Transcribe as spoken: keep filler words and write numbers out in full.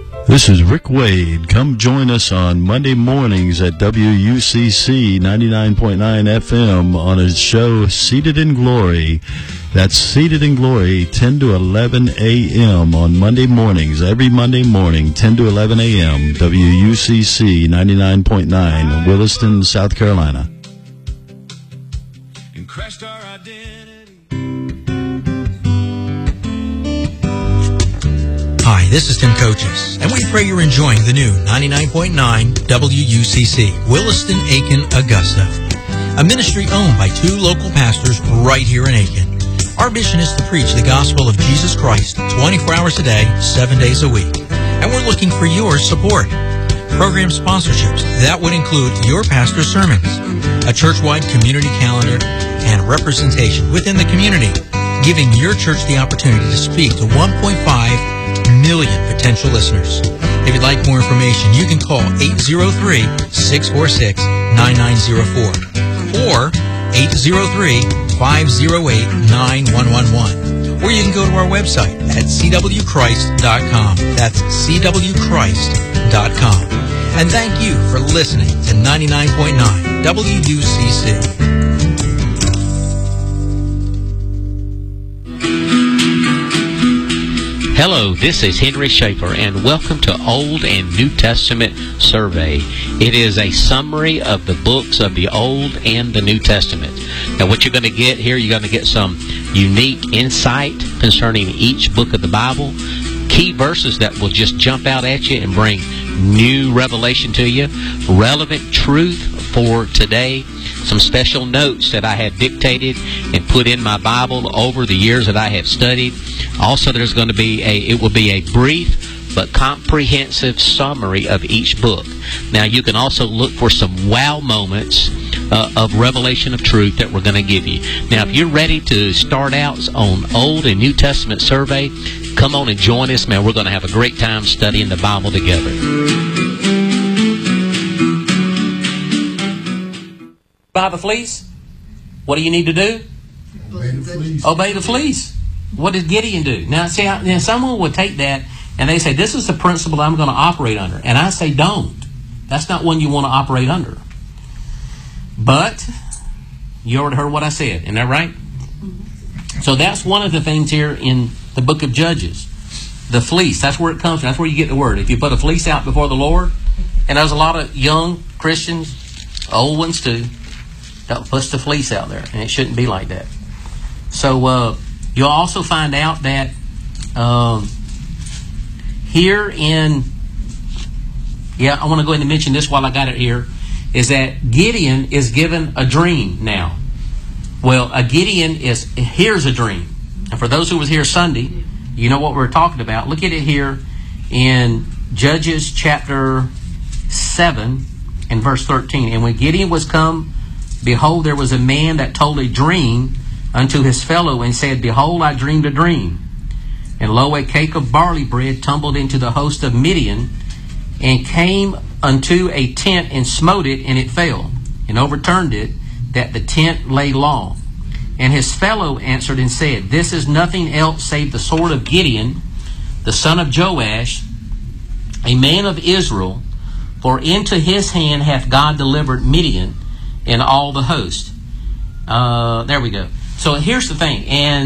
This is Rick Wade. Come join us on Monday mornings at W U C C ninety-nine point nine F M on his show Seated in Glory. That's Seated in Glory, ten to eleven a.m. on Monday mornings. Every Monday morning, ten to eleven a.m. W U C C ninety-nine point nine, Williston, South Carolina. And crashed our identity. Hi, this is Tim Coaches, and we pray you're enjoying the new ninety-nine point nine W U C C, Williston, Aiken, Augusta, a ministry owned by two local pastors right here in Aiken. Our mission is to preach the gospel of Jesus Christ twenty-four hours a day, seven days a week, and we're looking for your support. Program sponsorships, that would include your pastor's sermons, a church-wide community calendar, and representation within the community, giving your church the opportunity to speak to one point five million potential listeners. If you'd like more information, you can call eight zero three, six four six, nine nine zero four or eight zero three, five zero eight, nine one one one. Or you can go to our website at c w christ dot com. That's c w christ dot com. And thank you for listening to ninety-nine point nine W U C C. Hello, this is Henry Schaefer, and welcome to Old and New Testament Survey. It is a summary of the books of the Old and the New Testament. Now, what you're going to get here, you're going to get some unique insight concerning each book of the Bible, key verses that will just jump out at you and bring new revelation to you, relevant truth for today, some special notes that I have dictated and put in my Bible over the years that I have studied. Also, there's going to be a, it will be a brief but comprehensive summary of each book. Now, you can also look for some wow moments uh, of revelation of truth that we're going to give you. Now, if you're ready to start out on Old and New Testament survey, come on and join us, man. We're going to have a great time studying the Bible together. Buy the fleece? What do you need to do? Obey the fleece. Obey the fleece. What did Gideon do? Now, see, I, now someone would take that and they say, this is the principle I'm going to operate under. And I say, don't. That's not one you want to operate under. But you already heard what I said. Isn't that right? Mm-hmm. So that's one of the things here in the book of Judges. The fleece. That's where it comes from. That's where you get the word. If you put a fleece out before the Lord, and there's a lot of young Christians, old ones too, don't push the fleece out there. And it shouldn't be like that. So, uh, you'll also find out that um, here in, yeah, I want to go ahead and mention this while I got it here, is that Gideon is given a dream now. Well, a Gideon is, here's a dream. And for those who was here Sunday, you know what we're talking about. Look at it here in Judges chapter seven and verse thirteen. And when Gideon was come, behold, there was a man that told a dream unto his fellow, and said, behold, I dreamed a dream. And lo, a cake of barley bread tumbled into the host of Midian, and came unto a tent, and smote it, and it fell, and overturned it, that the tent lay long. And his fellow answered and said, this is nothing else save the sword of Gideon, the son of Joash, a man of Israel, for into his hand hath God delivered Midian and all the host. Uh, there we go. So here's the thing, and